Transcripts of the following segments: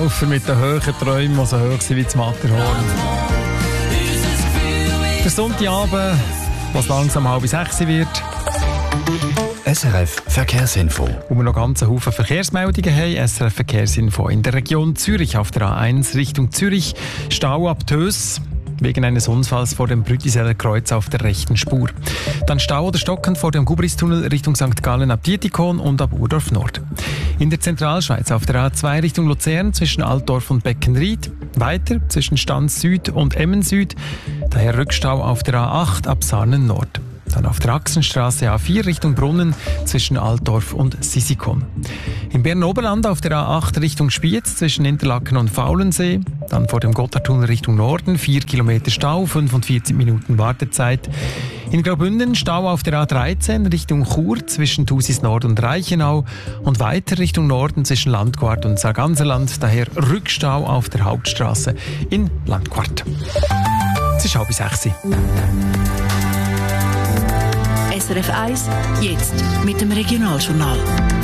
Skiläufer mit den hohen Träumen, die so hoch sind wie das Matterhorn. Der Sonntagabend, was langsam 5:30 wird. SRF Verkehrsinfo. Wo wir noch ganz einen Haufen Verkehrsmeldungen haben. SRF Verkehrsinfo. In der Region Zürich auf der A1 Richtung Zürich Stau ab Tös wegen eines Unfalls vor dem Brütiseller Kreuz auf der rechten Spur. Dann Stau oder Stocken vor dem Gubristunnel Richtung St. Gallen ab Dietikon und ab Urdorf Nord. In der Zentralschweiz auf der A2 Richtung Luzern zwischen Altdorf und Beckenried. Weiter zwischen Stanz Süd und Emmen Süd. Daher Rückstau auf der A8 ab Sarnen Nord. Dann auf der Achsenstraße A4 Richtung Brunnen zwischen Altdorf und Sisikon. Im Berner Oberland auf der A8 Richtung Spiez zwischen Interlaken und Faulensee. Dann vor dem Gotthardtunnel Richtung Norden 4 Kilometer Stau, 45 Minuten Wartezeit. In Graubünden Stau auf der A13 Richtung Chur zwischen Thusis Nord und Reichenau. Und weiter Richtung Norden zwischen Landquart und Sarganserland. Daher Rückstau auf der Hauptstraße in Landquart. Es ist 5:30. SRF 1, jetzt mit dem Regionaljournal.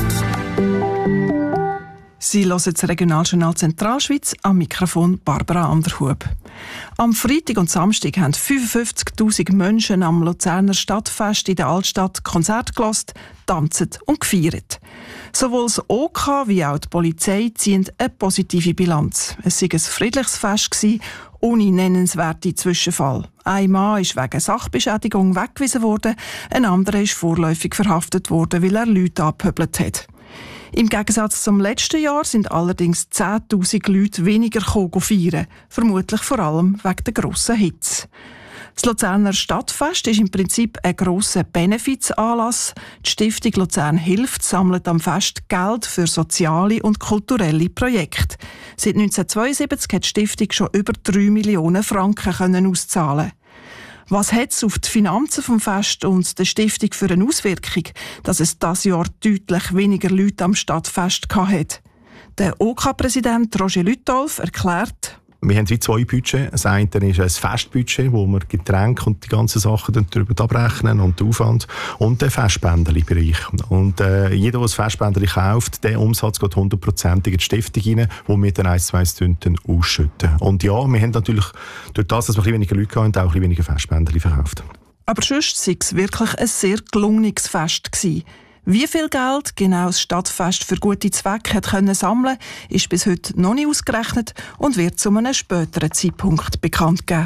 Sie hören das Regionaljournal Zentralschweiz, am Mikrofon Barbara Anderhub. Am Freitag und Samstag haben 55'000 Menschen am Luzerner Stadtfest in der Altstadt Konzert gehört, tanzt und gefeiert. Sowohl das OK wie auch die Polizei ziehen eine positive Bilanz. Es war ein friedliches Fest ohne nennenswerte Zwischenfall. Ein Mann ist wegen Sachbeschädigung weggewiesen worden, ein anderer ist vorläufig verhaftet worden, weil er Leute angepöbelt hat. Im Gegensatz zum letzten Jahr sind allerdings 10'000 Leute weniger feiern, vermutlich vor allem wegen der grossen Hitze. Das Luzerner Stadtfest ist im Prinzip ein grosser Benefizanlass. Die Stiftung Luzern hilft sammelt am Fest Geld für soziale und kulturelle Projekte. Seit 1972 hat die Stiftung schon über 3 Millionen Franken auszahlen. Was hat es auf die Finanzen vom Fest und der Stiftung für eine Auswirkung, dass es dieses Jahr deutlich weniger Leute am Stadtfest hatte? Der OK-Präsident Roger Lütolf erklärt: Wir haben wie 2 Budgets. Das eine ist ein Festbudget, wo wir Getränke und die ganzen Sachen darüber abrechnen und den Aufwand. Und der Festbändeli-Bereich. Und jeder, der das Festbändeli kauft, der Umsatz geht 100% in die Stiftung rein, wo wir dann 1-2 Stunden ausschütten. Und ja, wir haben natürlich, durch das, dass wir ein bisschen weniger Leute hatten, auch ein bisschen weniger Festbändeli verkauft. Aber sonst war es wirklich ein sehr gelungenes Fest gewesen. Wie viel Geld genau das Stadtfest für gute Zwecke hat können sammeln, ist bis heute noch nicht ausgerechnet und wird zu einem späteren Zeitpunkt bekannt geben.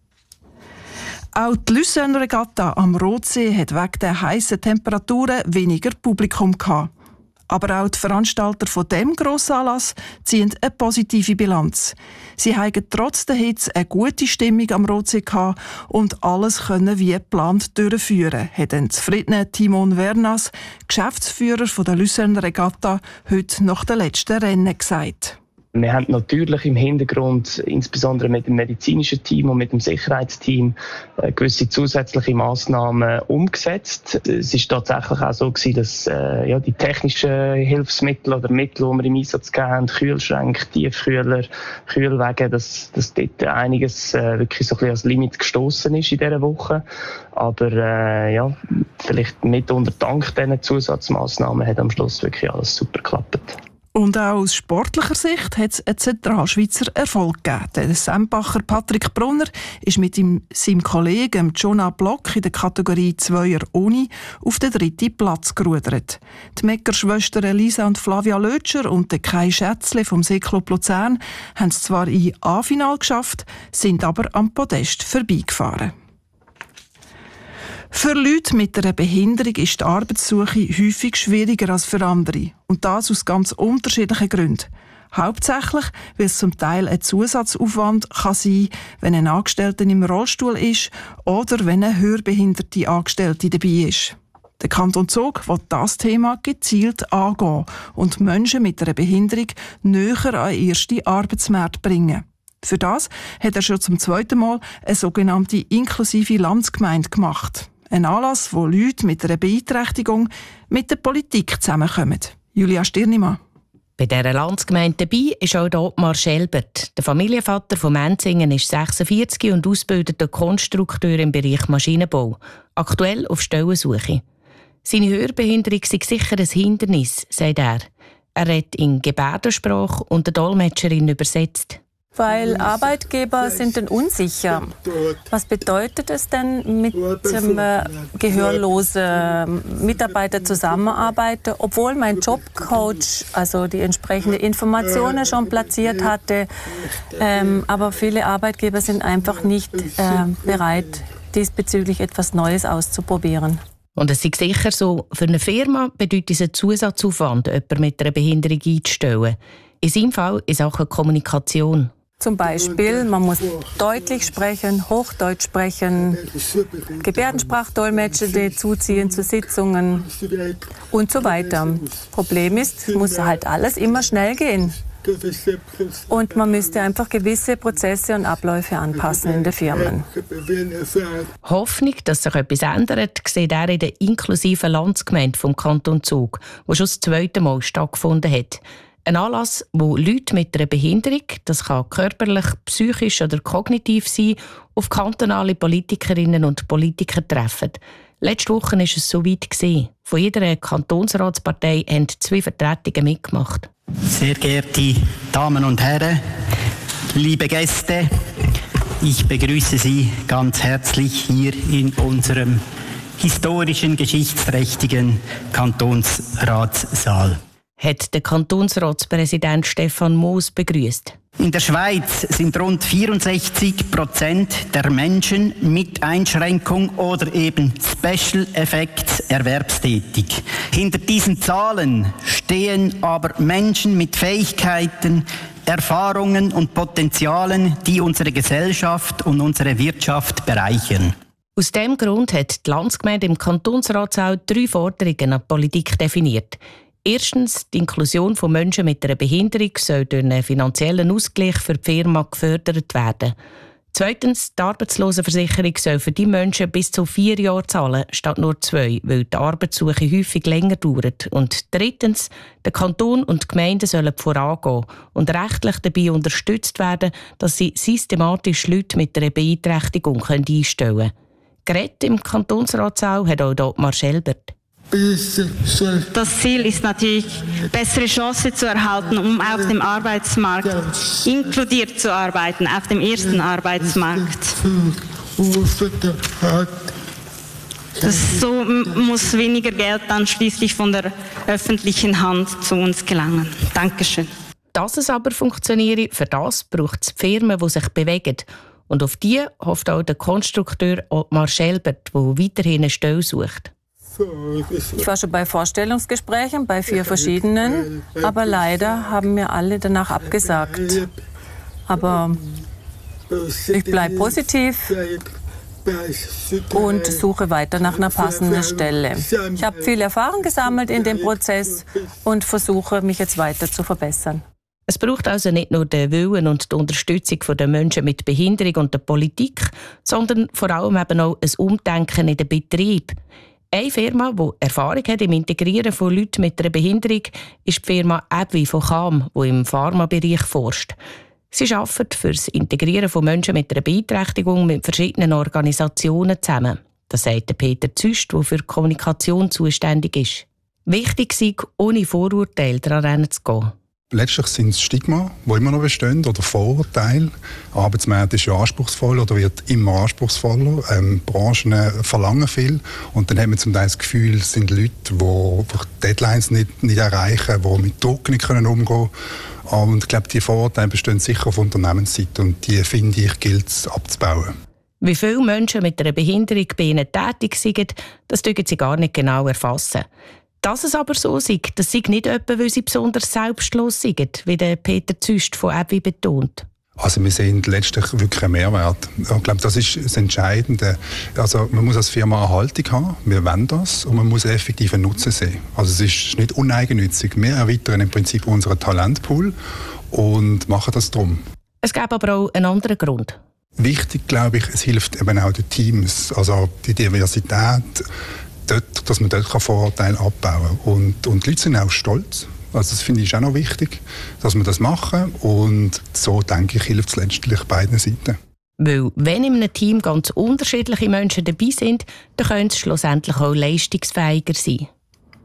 Auch die Lucerne-Regatta am Rotsee hat wegen der heissen Temperaturen weniger Publikum gehabt. Aber auch die Veranstalter von diesem Grossanlass ziehen eine positive Bilanz. Sie haben trotz der Hitze eine gute Stimmung am Rotsee gehabt und alles können wie geplant durchführen, hat ein zufriedener Timon Vernas, Geschäftsführer der Lucerne Regatta, heute nach den letzten Rennen gesagt. Wir haben natürlich im Hintergrund, insbesondere mit dem medizinischen Team und mit dem Sicherheitsteam, gewisse zusätzliche Massnahmen umgesetzt. Es ist tatsächlich auch so gewesen, dass die technischen Hilfsmittel oder Mittel, die wir im Einsatz haben, Kühlschränke, Tiefkühler, Kühlwege, dass dort einiges wirklich so ein bisschen als Limit gestossen ist in dieser Woche. Aber vielleicht mitunter dank diesen Zusatzmaßnahmen hat am Schluss wirklich alles super geklappt. Und auch aus sportlicher Sicht hat es einen Zentralschweizer Erfolg gegeben. Der Sempacher Patrick Brunner ist mit seinem Kollegen Jonah Block in der Kategorie 2er Uni auf den 3. Platz gerudert. Die Meckerschwestern Elisa und Flavia Lötscher und der Kai Schätzle vom Seeklub Luzern haben es zwar in A-Final geschafft, sind aber am Podest vorbeigefahren. Für Leute mit einer Behinderung ist die Arbeitssuche häufig schwieriger als für andere. Und das aus ganz unterschiedlichen Gründen. Hauptsächlich, weil es zum Teil ein Zusatzaufwand kann sein, wenn ein Angestellter im Rollstuhl ist oder wenn eine hörbehinderte Angestellte dabei ist. Der Kanton Zug will das Thema gezielt angehen und Menschen mit einer Behinderung näher an den ersten Arbeitsmarkt bringen. Für das hat er schon zum 2. Mal eine sogenannte inklusive Landsgemeinde gemacht. Ein Anlass, wo Leute mit einer Beeinträchtigung mit der Politik zusammenkommen. Julia Stirnimann. Bei dieser Landsgemeinde dabei ist auch Ottmar Schelbert. Der Familienvater von Menzingen ist 46 und ausgebildeter Konstrukteur im Bereich Maschinenbau. Aktuell auf Stellensuche. Seine Hörbehinderung sei sicher ein Hindernis, sagt er. Er redet in Gebärdensprache und eine Dolmetscherin übersetzt. Weil Arbeitgeber sind dann unsicher. Was bedeutet es denn, mit gehörlosen Mitarbeitern zusammenarbeiten, obwohl mein Jobcoach also die entsprechenden Informationen schon platziert hatte. Aber viele Arbeitgeber sind einfach nicht bereit, diesbezüglich etwas Neues auszuprobieren. Und es ist sicher so, für eine Firma bedeutet es einen Zusatzaufwand, jemanden mit einer Behinderung einzustellen. In seinem Fall in Sachen Kommunikation. Zum Beispiel, man muss deutlich sprechen, Hochdeutsch sprechen, Gebärdensprachdolmetscher dazuziehen zu Sitzungen und so weiter. Problem ist, es muss halt alles immer schnell gehen. Und man müsste einfach gewisse Prozesse und Abläufe anpassen in den Firmen. Hoffnung, dass sich etwas ändert, sieht er in der inklusiven Landsgemeinde vom Kanton Zug, die schon das zweite Mal stattgefunden hat. Ein Anlass, wo Leute mit einer Behinderung, das kann körperlich, psychisch oder kognitiv sein, auf kantonale Politikerinnen und Politiker treffen. Letzte Woche war es so weit. Von jeder Kantonsratspartei haben 2 Vertretungen mitgemacht. Sehr geehrte Damen und Herren, liebe Gäste, ich begrüße Sie ganz herzlich hier in unserem historischen, geschichtsträchtigen Kantonsratssaal. Hat der Kantonsratspräsident Stefan Moos begrüßt. In der Schweiz sind rund 64% der Menschen mit Einschränkung oder eben Special Effects erwerbstätig. Hinter diesen Zahlen stehen aber Menschen mit Fähigkeiten, Erfahrungen und Potenzialen, die unsere Gesellschaft und unsere Wirtschaft bereichern. Aus diesem Grund hat die Landsgemeinde im Kantonsratssaal 3 Forderungen an die Politik definiert. Erstens, die Inklusion von Menschen mit einer Behinderung soll durch einen finanziellen Ausgleich für die Firma gefördert werden. Zweitens, die Arbeitslosenversicherung soll für die Menschen bis zu 4 Jahre zahlen, statt nur 2, weil die Arbeitssuche häufig länger dauert. Und drittens, der Kanton und die Gemeinden sollen vorangehen und rechtlich dabei unterstützt werden, dass sie systematisch Leute mit einer Beeinträchtigung einstellen können. Geredet im Kantonsratssaal hat auch hier Marschelbert. Das Ziel ist natürlich, bessere Chancen zu erhalten, um auf dem Arbeitsmarkt inkludiert zu arbeiten, auf dem ersten Arbeitsmarkt. So muss weniger Geld dann schließlich von der öffentlichen Hand zu uns gelangen. Dankeschön. Dass es aber funktioniere, für das braucht es Firmen, die sich bewegen. Und auf die hofft auch der Konstrukteur Ottmar Schelbert, der weiterhin eine Stelle sucht. Ich war schon bei Vorstellungsgesprächen, bei 4 verschiedenen, aber leider haben mir alle danach abgesagt. Aber ich bleibe positiv und suche weiter nach einer passenden Stelle. Ich habe viel Erfahrung gesammelt in dem Prozess und versuche, mich jetzt weiter zu verbessern. Es braucht also nicht nur den Willen und die Unterstützung der Menschen mit Behinderung und der Politik, sondern vor allem eben auch ein Umdenken in den Betrieb. Eine Firma, die Erfahrung hat im Integrieren von Leuten mit einer Behinderung, ist die Firma Ebwi von Cham, die im Pharmabereich forscht. Sie arbeitet für das Integrieren von Menschen mit einer Beeinträchtigung mit verschiedenen Organisationen zusammen. Das sagt Peter Züst, der für Kommunikation zuständig ist. Wichtig sei, ohne Vorurteile daran zu gehen. Letztlich sind es Stigma, die immer noch bestehen, oder Vorurteile. Der Arbeitsmarkt ist ja anspruchsvoll oder wird immer anspruchsvoller. Branchen verlangen viel. Und dann hat man zum Teil das Gefühl, es sind Leute, die Deadlines nicht erreichen, die mit Druck nicht umgehen können. Und ich glaube, diese Vorurteile bestehen sicher auf Unternehmensseite. Und die, finde ich, gilt es abzubauen. Wie viele Menschen mit einer Behinderung bei ihnen tätig sind, das können sie gar nicht genau erfassen. Dass es aber so sei, das sei nicht etwa, weil sie besonders selbstlos sind, wie der Peter Züst von Ebwi betont. Also wir sehen letztlich wirklich einen Mehrwert. Ich glaube, das ist das Entscheidende. Also man muss als Firma eine Haltung haben, wir wollen das, und man muss effektiv einen Nutzen sehen. Also es ist nicht uneigennützig. Wir erweitern im Prinzip unseren Talentpool und machen das drum. Es gäbe aber auch einen anderen Grund. Wichtig, glaube ich, es hilft eben auch den Teams, also die Diversität, dass man dort Vorurteile abbauen kann. Und die Leute sind auch stolz. Also das finde ich auch noch wichtig, dass wir das machen. Und so, denke ich, hilft es letztlich beiden Seiten. Weil wenn in einem Team ganz unterschiedliche Menschen dabei sind, dann können sie schlussendlich auch leistungsfähiger sein.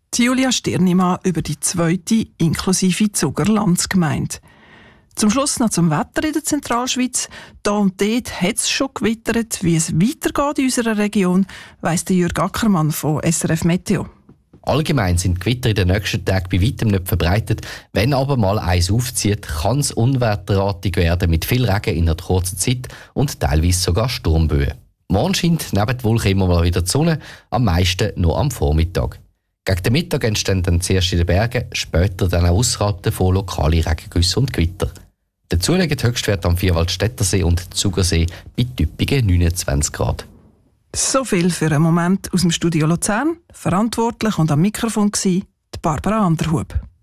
Julia Stirnimann über die zweite inklusive Zuger Landsgemeinde. Zum Schluss noch zum Wetter in der Zentralschweiz. Da und dort hat es schon gewittert. Wie es weitergeht in unserer Region, weiss der Jürg Ackermann von SRF Meteo. Allgemein sind Gewitter in den nächsten Tagen bei weitem nicht verbreitet. Wenn aber mal eins aufzieht, kann es unwetterartig werden mit viel Regen in einer kurzen Zeit und teilweise sogar Sturmböen. Morgen scheint neben den Wolken immer mal wieder die Sonne, am meisten nur am Vormittag. Gegen den Mittag entstehen dann zuerst in den Bergen, später dann auch ausserhalb davon lokale Regengüsse und Gewitter. Dazu liegen die Höchstwerte am Vierwaldstättersee und Zugersee bei typigen 29 Grad. So viel für einen Moment aus dem Studio Luzern. Verantwortlich und am Mikrofon war Barbara Anderhub.